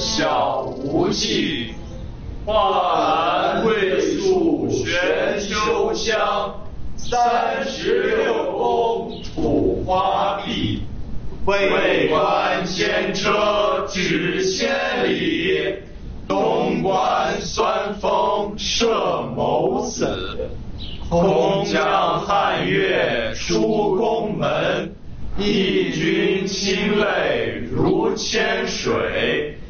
小无忌，画兰桂树悬秋香，36宫吐花碧。为官牵车指千里，东关酸风射谋死。空将汉乐出宫门，义军亲泪如千水。